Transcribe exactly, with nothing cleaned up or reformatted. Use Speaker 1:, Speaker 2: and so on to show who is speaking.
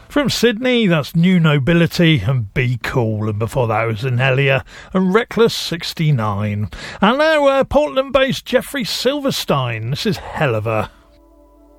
Speaker 1: From Sydney, that's New Nobility and Be Cool, and before that was Anelia and Reckless sixty-nine. And now uh, Portland-based Jeffrey Silverstein, this is Hell of a.